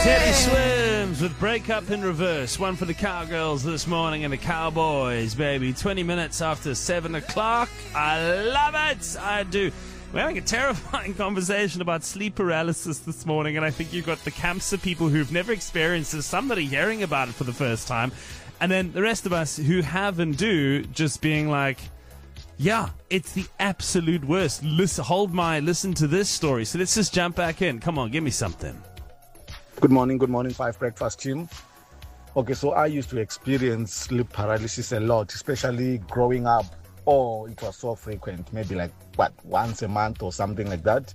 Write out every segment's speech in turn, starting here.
Teddy Swims with Break Up in Reverse. One for the Cowgirls this morning and the Cowboys, baby. 20 minutes after 7 o'clock. I love it. I do. We're having a terrifying conversation about sleep paralysis this morning, and I think you've got the camps of people who've never experienced this, somebody hearing about it for the first time, and then the rest of us who have and do just being like, yeah, it's the absolute worst. Listen to this story. So let's just jump back in. Come on, give me something. Good morning, Five Breakfast team. Okay, so I used to experience sleep paralysis a lot, especially growing up. Oh, it was so frequent, maybe once a month or something like that.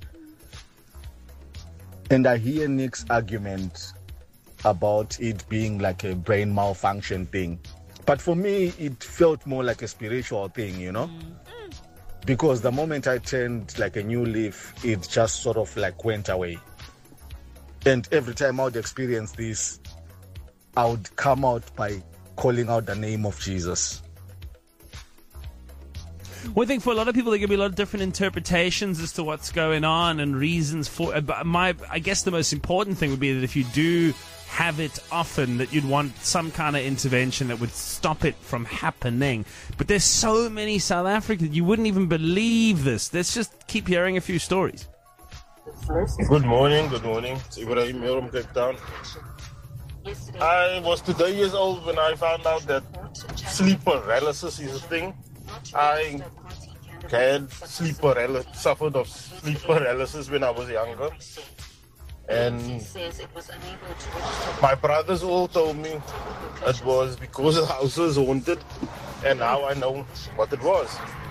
And I hear Nick's argument about it being like a brain malfunction thing. But for me, it felt more like a spiritual thing, you know? Because the moment I turned like a new leaf, it just sort of like went away. And every time I would experience this, I would come out by calling out the name of Jesus. Well, I think for a lot of people, there can be a lot of different interpretations as to what's going on and reasons for it. But I guess the most important thing would be that if you do have it often, that you'd want some kind of intervention that would stop it from happening. But there's so many South Africans, you wouldn't even believe this. Let's just keep hearing a few stories. Good morning. Ibrahim here from Cape Town. I was 2 years old when I found out that sleep paralysis is a thing. I had suffered of sleep paralysis when I was younger. And my brothers all told me it was because the house was haunted, and now I know what it was.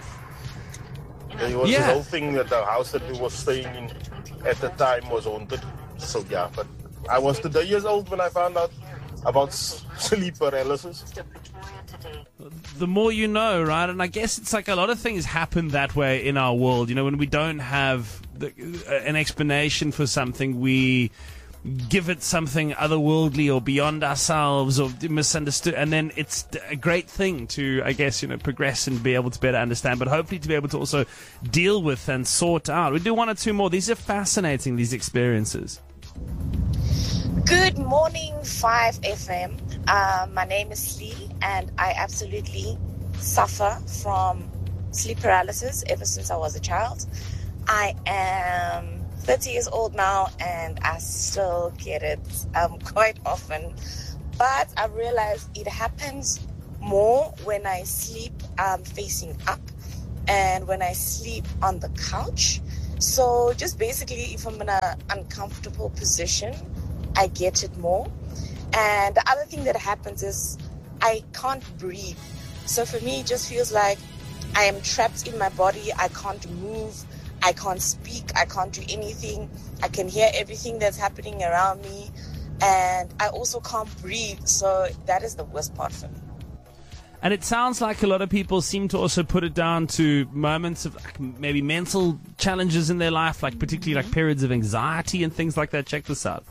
It was the whole thing that the house that we were staying in at the time was haunted. So yeah, but I was 2 years old when I found out about sleep paralysis. The more you know, right? And I guess it's like a lot of things happen that way in our world. You know, when we don't have an explanation for something, we give it something otherworldly or beyond ourselves or misunderstood. And then it's a great thing to, I guess, progress and be able to better understand, but hopefully to be able to also deal with and sort out. We do one or two more. These are fascinating, these experiences. Good morning, 5FM. My name is Lee, and I absolutely suffer from sleep paralysis ever since I was a child. I am 30 years old now, and I still get it quite often. But I realize it happens more when I sleep facing up and when I sleep on the couch. So just basically, if I'm in an uncomfortable position, I get it more. And the other thing that happens is I can't breathe. So for me, it just feels like I am trapped in my body. I can't move. I can't speak. I can't do anything. I can hear everything that's happening around me. And I also can't breathe. So that is the worst part for me. And it sounds like a lot of people seem to also put it down to moments of maybe mental challenges in their life, like particularly like periods of anxiety and things like that. Check this out.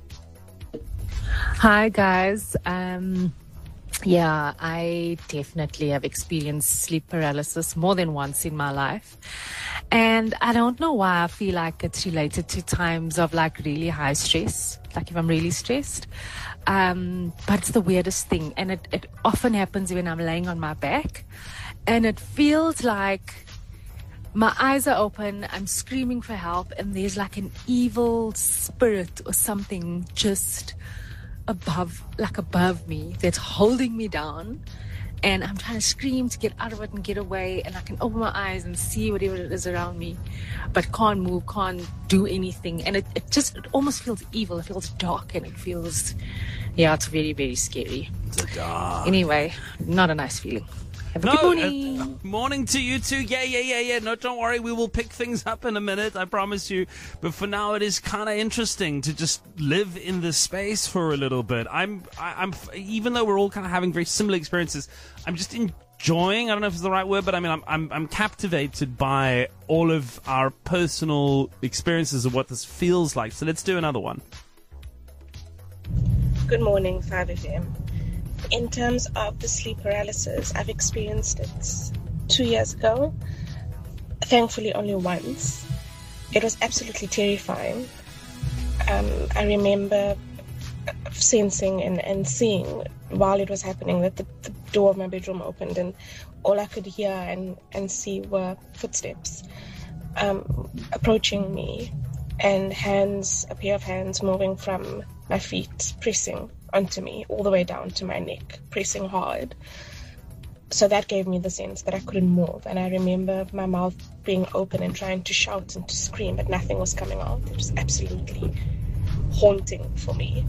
Hi, guys. Yeah, I definitely have experienced sleep paralysis more than once in my life. And I don't know why I feel like it's related to times of like really high stress, like if I'm really stressed. But it's the weirdest thing. And it often happens when I'm laying on my back. And it feels like my eyes are open, I'm screaming for help, and there's like an evil spirit or something just above me that's holding me down, and I'm trying to scream to get out of it and get away, and I can open my eyes and see whatever it is around me, but can't move, can't do anything. And it almost feels evil. It feels dark, and it feels, it's very, very scary. It's dark. Anyway, not a nice feeling. Have a good morning. Morning to you too. Yeah. No, don't worry. We will pick things up in a minute. I promise you. But for now, it is kind of interesting to just live in this space for a little bit. I'm even though we're all kind of having very similar experiences, I'm just enjoying. I don't know if it's the right word, but I mean, I'm captivated by all of our personal experiences of what this feels like. So let's do another one. Good morning, 5FM. In terms of the sleep paralysis, I've experienced it 2 years ago. Thankfully, only once. It was absolutely terrifying. I remember sensing and seeing while it was happening that the door of my bedroom opened, and all I could hear and see were footsteps approaching me, and a pair of hands moving from my feet, pressing onto me all the way down to my neck, pressing hard. So that gave me the sense that I couldn't move, and I remember my mouth being open and trying to shout and to scream, but nothing was coming out. It was absolutely haunting for me.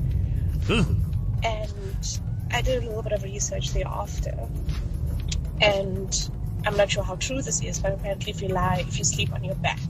And I did a little bit of research thereafter, and I'm not sure how true this is, but apparently if you sleep on your back,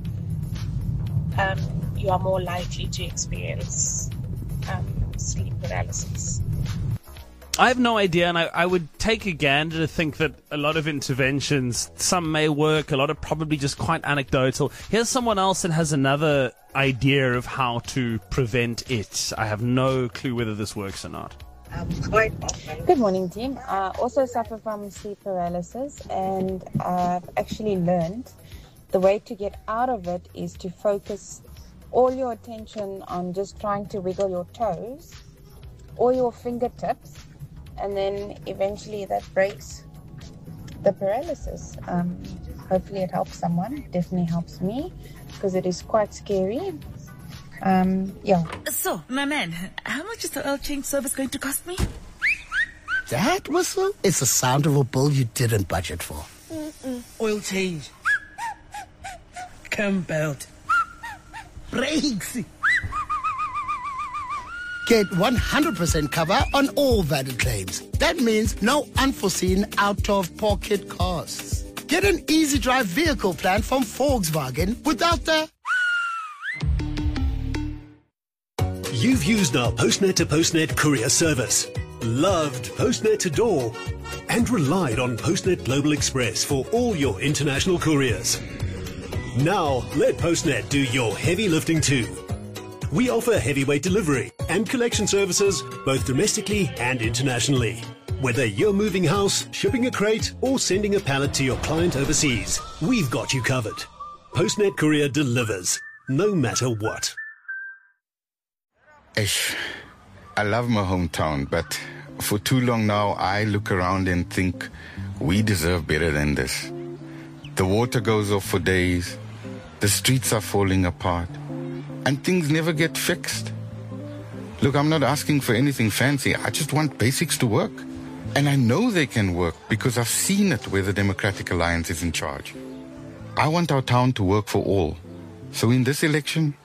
you are more likely to experience sleep paralysis. I have no idea, and I would take a gander to think that a lot of interventions, some may work, a lot are probably just quite anecdotal. Here's someone else that has another idea of how to prevent it. I have no clue whether this works or not. Good morning, team. I also suffer from sleep paralysis, and I've actually learned the way to get out of it is to focus all your attention on just trying to wiggle your toes or your fingertips, and then eventually that breaks the paralysis. Hopefully it helps someone. It definitely helps me because it is quite scary. So, my man, how much is the oil change service going to cost me? That whistle is the sound of a bill you didn't budget for. Oil change. Cam belt. Brakes. Get 100% cover on all valid claims. That means no unforeseen out-of-pocket costs. Get an easy drive vehicle plan from Volkswagen without the... You've used our Postnet to Postnet courier service, loved Postnet to door, and relied on Postnet Global Express for all your international couriers. Now, let Postnet do your heavy lifting too. We offer heavyweight delivery and collection services both domestically and internationally. Whether you're moving house, shipping a crate, or sending a pallet to your client overseas, we've got you covered. Postnet Courier delivers, no matter what. I love my hometown, but for too long now, I look around and think we deserve better than this. The water goes off for days, the streets are falling apart, and things never get fixed. Look, I'm not asking for anything fancy. I just want basics to work. And I know they can work because I've seen it where the Democratic Alliance is in charge. I want our town to work for all. So in this election,